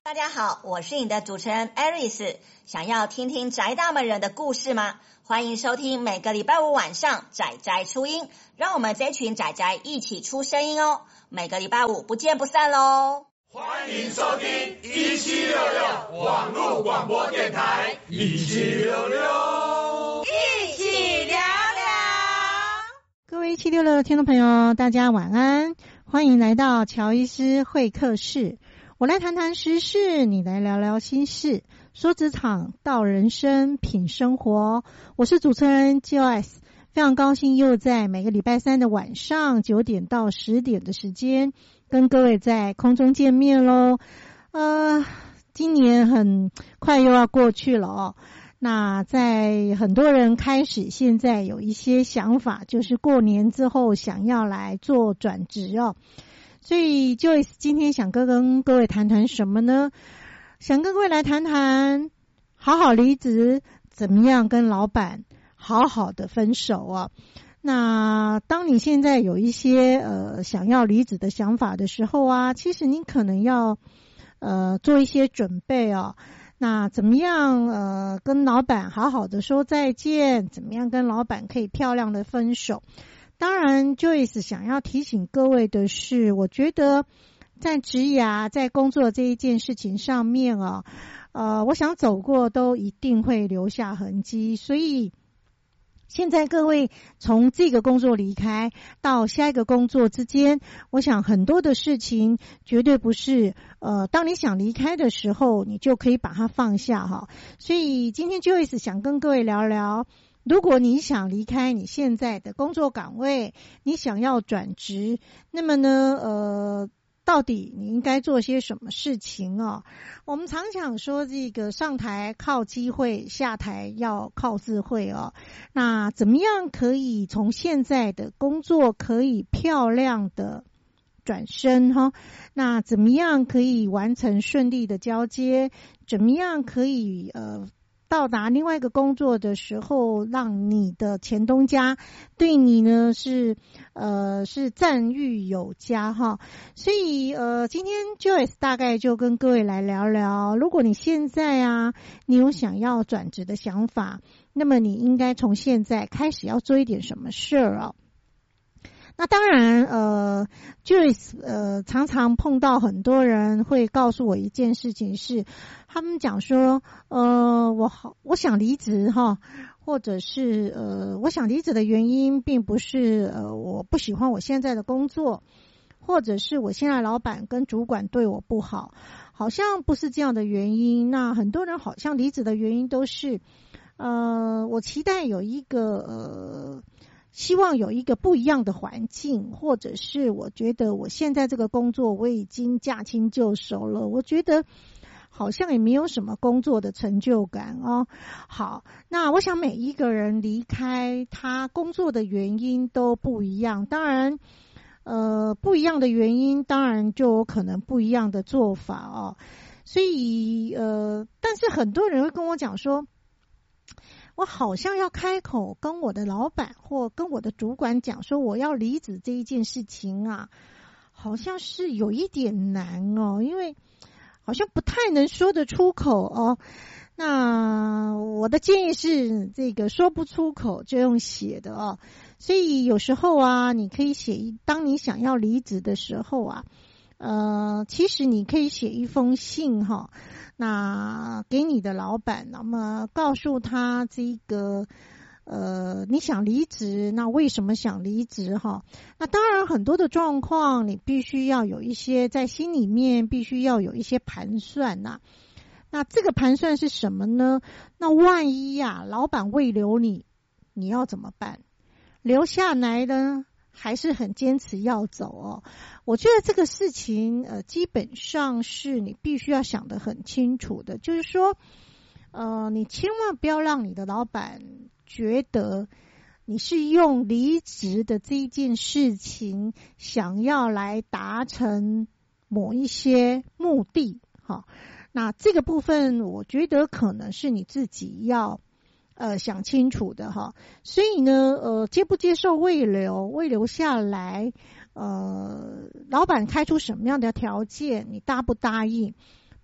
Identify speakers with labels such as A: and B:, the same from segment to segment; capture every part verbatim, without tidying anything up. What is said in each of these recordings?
A: 大家好，我是你的主持人 Aris。想要听听宅大们人的故事吗？欢迎收听每个礼拜五晚上宅宅出音，让我们这群宅宅一起出声音哦。每个礼拜五不见不散喽！
B: 欢迎收听一七六六网络广播电台，一七六六，
A: 一起聊聊。
C: 各位一七六六的听众朋友，大家晚安，欢迎来到乔医师会客室。我来谈谈时事，你来聊聊心事，说职场，道人生，品生活。我是主持人 Joyce， 非常高兴又在每个礼拜三的晚上九点到十点的时间跟各位在空中见面咯。呃，今年很快又要过去了哦。那在很多人开始现在有一些想法，就是过年之后想要来做转职哦。所以 Joyce 今天想跟各位谈谈什么呢？想跟各位来谈谈好好离职，怎么样跟老板好好的分手啊。那当你现在有一些呃想要离职的想法的时候啊，其实你可能要呃做一些准备哦。那怎么样呃跟老板好好的说再见，怎么样跟老板可以漂亮的分手。当然 Joyce 想要提醒各位的是，我觉得在职涯在工作这一件事情上面啊，呃，我想走过都一定会留下痕迹，所以现在各位从这个工作离开到下一个工作之间，我想很多的事情绝对不是呃，当你想离开的时候你就可以把它放下哈。所以今天 Joyce 想跟各位聊聊，如果你想离开你现在的工作岗位，你想要转职，那么呢呃到底你应该做些什么事情哦？我们常讲说这个上台靠机会，下台要靠智慧哦。那怎么样可以从现在的工作可以漂亮的转身哈？那怎么样可以完成顺利的交接？怎么样可以呃到达另外一个工作的时候，让你的前东家对你呢是呃是赞誉有加哈。所以呃今天 Joyce 大概就跟各位来聊聊，如果你现在啊你有想要转职的想法，那么你应该从现在开始要做一点什么事儿哦。那当然呃 Joyce 呃常常碰到很多人会告诉我一件事情是，他们讲说呃我好我想离职哈，或者是呃我想离职的原因并不是呃我不喜欢我现在的工作，或者是我现在老板跟主管对我不好，好像不是这样的原因。那很多人好像离职的原因都是呃我期待有一个呃希望有一个不一样的环境，或者是我觉得我现在这个工作我已经驾轻就熟了，我觉得好像也没有什么工作的成就感哦。好，那我想每一个人离开他工作的原因都不一样，当然呃不一样的原因当然就有可能不一样的做法哦。所以呃但是很多人会跟我讲说，我好像要开口跟我的老板或跟我的主管讲说我要离职这一件事情啊，好像是有一点难哦，因为好像不太能说得出口哦。那我的建议是，这个说不出口就用写的哦。所以有时候啊，你可以写一，当你想要离职的时候啊，呃，其实你可以写一封信哈。那给你的老板，那么告诉他这个呃你想离职，那为什么想离职哈？那当然很多的状况你必须要有一些在心里面必须要有一些盘算呐、啊。那这个盘算是什么呢？那万一呀、啊、老板未留你，你要怎么办？留下来呢？还是很坚持要走哦。我觉得这个事情呃基本上是你必须要想得很清楚的，就是说呃你千万不要让你的老板觉得你是用离职的这一件事情想要来达成某一些目的哈。那这个部分我觉得可能是你自己要呃，想清楚的哈。所以呢，呃，接不接受未留，未留下来，呃，老板开出什么样的条件，你答不答应？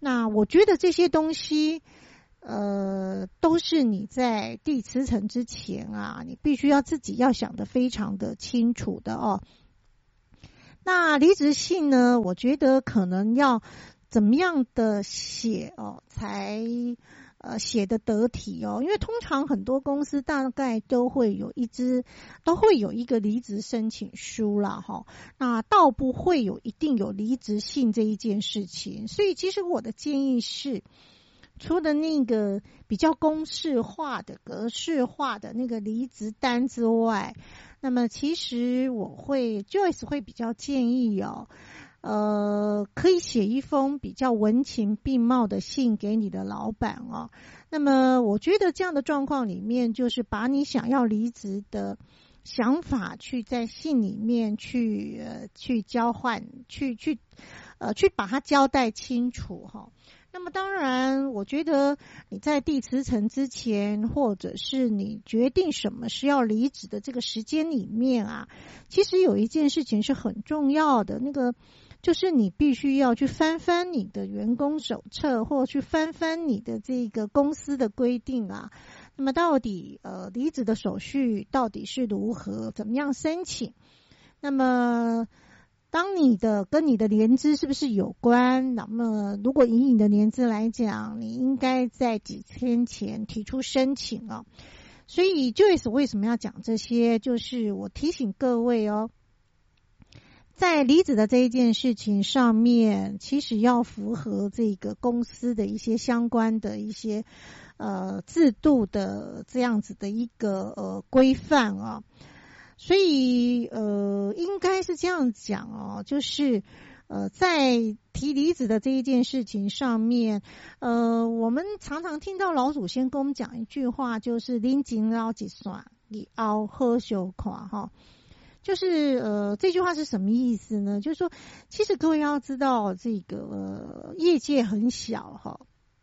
C: 那我觉得这些东西呃，都是你在递辞呈之前啊，你必须要自己要想得非常的清楚的哦。那离职信呢，我觉得可能要怎么样的写哦，才呃写得得体哦，因为通常很多公司大概都会有一支，都会有一个离职申请书啦哈，那倒不会有一定有离职信这一件事情，所以其实我的建议是，除了那个比较公式化的格式化的那个离职单之外，那么其实我会 Joyce 会比较建议哦，呃，可以写一封比较文情并茂的信给你的老板哦。那么我觉得这样的状况里面，就是把你想要离职的想法去在信里面去呃去交换，去去呃去把它交代清楚哈、哦。那么当然，我觉得你在递辞呈之前，或者是你决定什么是要离职的这个时间里面啊，其实有一件事情是很重要的，那个就是你必须要去翻翻你的员工手册，或去翻翻你的这个公司的规定啊。那么到底呃离职的手续到底是如何，怎么样申请？那么当你的跟你的年资是不是有关？那么如果以你的年资来讲，你应该在几天前提出申请哦。所以 Joyce 为什么要讲这些？就是我提醒各位哦，在离职的这一件事情上面，其实要符合这个公司的一些相关的一些呃制度的这样子的一个呃规范啊。所以呃应该是这样讲哦，就是呃在提离职的这一件事情上面，呃我们常常听到老祖先跟我们讲一句话，就是拎紧老几算你熬喝休垮哈。就是呃这句话是什么意思呢？就是说其实各位要知道这个呃业界很小哈，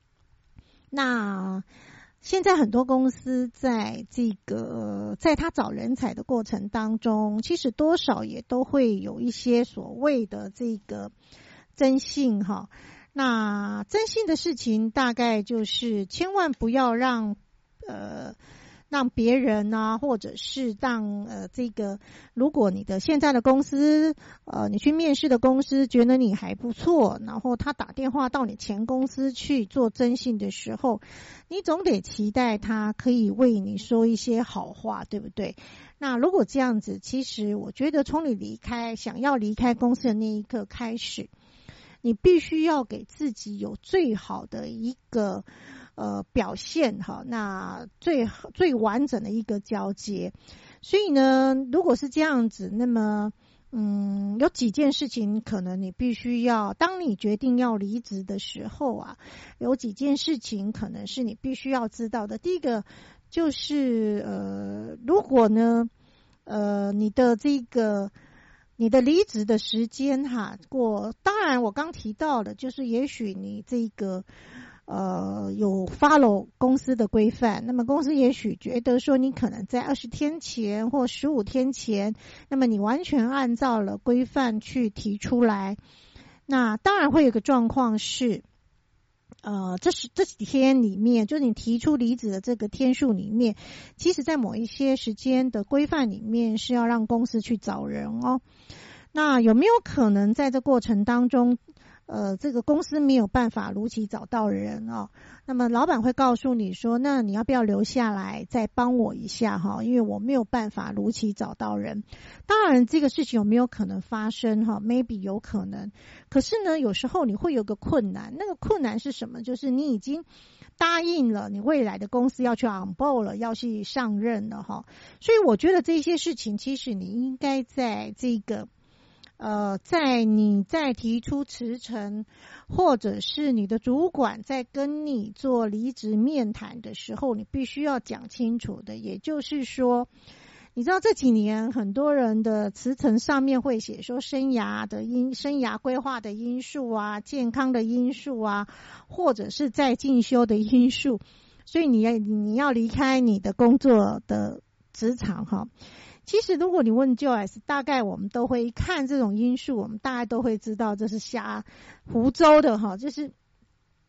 C: 那现在很多公司在这个在他找人才的过程当中，其实多少也都会有一些所谓的这个征信哈。那征信的事情大概就是千万不要让呃让别人啊，或者是让呃这个，如果你的现在的公司呃你去面试的公司觉得你还不错，然后他打电话到你前公司去做征信的时候，你总得期待他可以为你说一些好话，对不对？那如果这样子，其实我觉得从你离开想要离开公司的那一刻开始，你必须要给自己有最好的一个呃表现哈，那最最完整的一个交接。所以呢，如果是这样子，那么嗯，有几件事情可能你必须要，当你决定要离职的时候啊，有几件事情可能是你必须要知道的。第一个就是呃，如果呢呃你的这个你的离职的时间哈过，当然我刚提到的就是也许你这个呃有 follow 公司的规范，那么公司也许觉得说你可能在二十天前或十五天前，那么你完全按照了规范去提出来，那当然会有个状况是呃，这是这几天里面，就是你提出离职的这个天数里面，其实在某一些时间的规范里面是要让公司去找人哦。那有没有可能在这过程当中，呃，这个公司没有办法如期找到人哦？那么老板会告诉你说，那你要不要留下来再帮我一下哈？因为我没有办法如期找到人。当然这个事情有没有可能发生哈 ？maybe 有可能。可是呢，有时候你会有个困难，那个困难是什么？就是你已经答应了你未来的公司要去 on board 了，要去上任了哈。所以我觉得这些事情其实你应该在这个呃，在你在提出辞呈，或者是你的主管在跟你做离职面谈的时候，你必须要讲清楚的。也就是说，你知道这几年很多人的辞呈上面会写说生涯的因生涯规划的因素啊，健康的因素啊，或者是在进修的因素，所以你要你要离开你的工作的职场哈。其实如果你问 Joyce， 大概我们都会看这种因素，我们大概都会知道这是瞎胡诌的哈，就是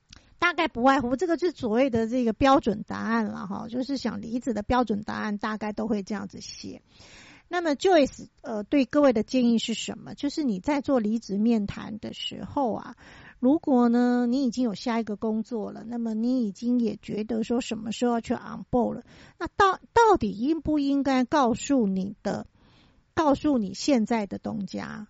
C: 大概不外乎这个是所谓的这个标准答案了哈，就是想离职的标准答案大概都会这样子写。那么 Joyce 呃对各位的建议是什么？就是你在做离职面谈的时候啊，如果呢你已经有下一个工作了，那么你已经也觉得说什么时候要去 on board 了，那到到底应不应该告诉你的告诉你现在的东家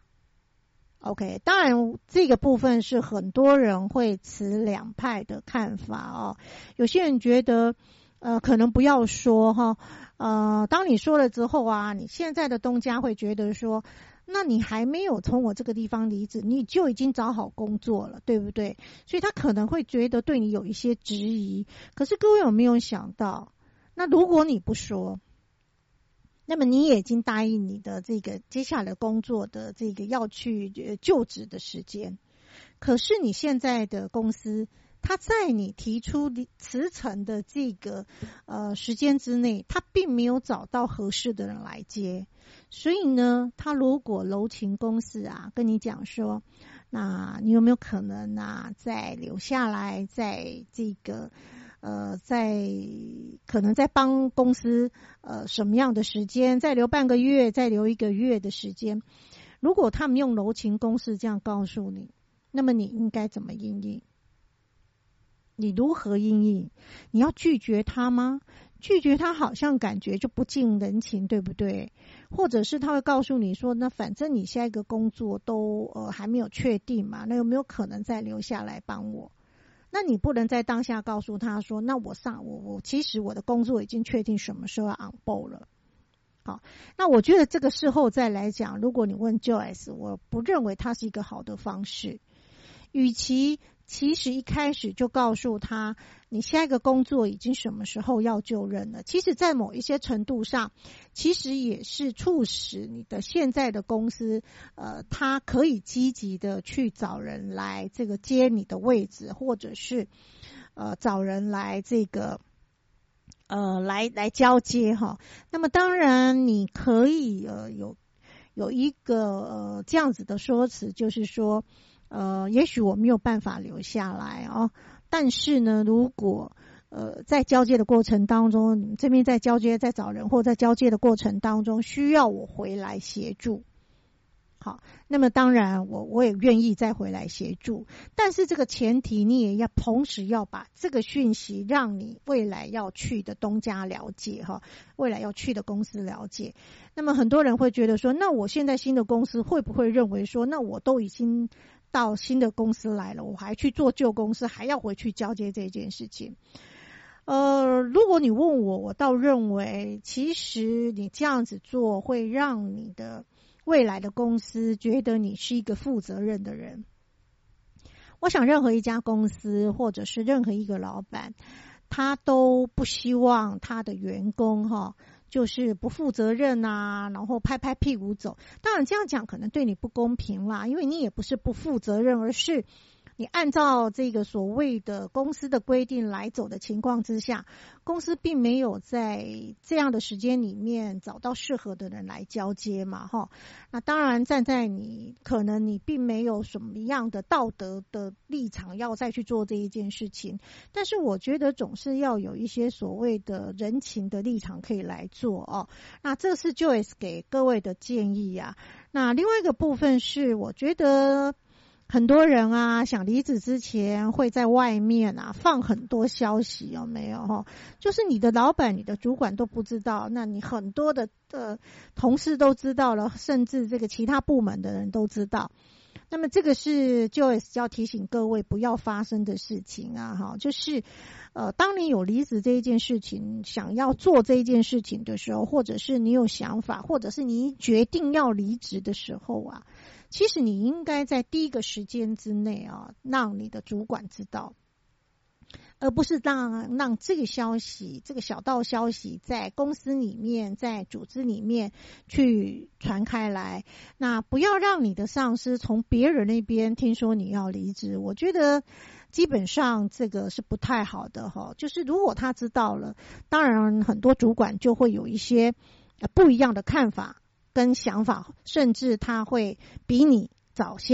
C: ？OK， 当然这个部分是很多人会持两派的看法哦。有些人觉得，呃，可能不要说哈，呃，当你说了之后啊，你现在的东家会觉得说，那你还没有从我这个地方离职，你就已经找好工作了，对不对？所以他可能会觉得对你有一些质疑。可是各位有没有想到，那如果你不说，那么你也已经答应你的这个接下来工作的这个要去就职的时间，可是你现在的公司，他在你提出辞呈的这个呃时间之内，他并没有找到合适的人来接，所以呢，他如果柔情公事啊，跟你讲说，那你有没有可能啊，再留下来，在这个。呃，在可能在帮公司呃什么样的时间，再留半个月，再留一个月的时间。如果他们用柔情公式这样告诉你，那么你应该怎么因应？你如何因应？你要拒绝他吗？拒绝他好像感觉就不近人情，对不对？或者是他会告诉你说，那反正你下一个工作都呃还没有确定嘛，那有没有可能再留下来帮我？那你不能在当下告诉他说，那我上我我其实我的工作已经确定什么时候要 on board 了。好，那我觉得这个事后再来讲，如果你问 Joyce， 我不认为它是一个好的方式。与其其实一开始就告诉他你下一个工作已经什么时候要就任了，其实在某一些程度上其实也是促使你的现在的公司呃，他可以积极的去找人来这个接你的位置，或者是呃找人来这个呃来来交接哈。那么当然你可以呃有有一个呃这样子的说辞，就是说呃，也许我没有办法留下来哦，但是呢，如果呃在交接的过程当中，你们这边在交接在找人，或在交接的过程当中需要我回来协助，好，那么当然我我也愿意再回来协助，但是这个前提你也要同时要把这个讯息让你未来要去的东家了解哈，未来要去的公司了解。那么很多人会觉得说，那我现在新的公司会不会认为说，那我都已经到新的公司来了，我还去做旧公司，还要回去交接这件事情？呃，如果你问我，我倒认为，其实你这样子做会让你的未来的公司觉得你是一个负责任的人。我想任何一家公司或者是任何一个老板，他都不希望他的员工哈，就是不负责任啊，然后拍拍屁股走。当然这样讲可能对你不公平啦，因为你也不是不负责任，而是你按照这个所谓的公司的规定来走的情况之下，公司并没有在这样的时间里面找到适合的人来交接嘛，哈。那当然站在你可能你并没有什么样的道德的立场要再去做这一件事情，但是我觉得总是要有一些所谓的人情的立场可以来做哦。那这是 Joyce 给各位的建议啊。那另外一个部分是，我觉得很多人啊，想离职之前会在外面啊放很多消息，有没有哈？就是你的老板、你的主管都不知道，那你很多的呃同事都知道了，甚至这个其他部门的人都知道。那么这个是 Joyce 要提醒各位不要发生的事情啊，哈，就是呃，当你有离职这一件事情，想要做这一件事情的时候，或者是你有想法，或者是你决定要离职的时候啊。其实你应该在第一个时间之内啊，让你的主管知道，而不是让让这个消息、这个小道消息在公司里面、在组织里面去传开来。那不要让你的上司从别人那边听说你要离职，我觉得基本上这个是不太好的哈。就是如果他知道了，当然很多主管就会有一些不一样的看法跟想法，甚至他会比你早先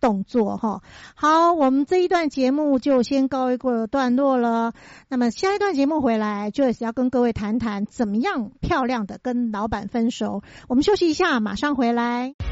C: 动作哈。好，我们这一段节目就先告一个段落了。那么下一段节目回来 Joyce 要跟各位谈谈怎么样漂亮的跟老板分手。我们休息一下，马上回来。